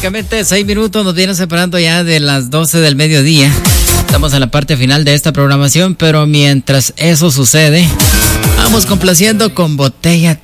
Prácticamente 6 minutos nos vienen separando ya de las 12 del mediodía. Estamos en la parte final de esta programación, pero mientras eso sucede, vamos complaciendo con Botella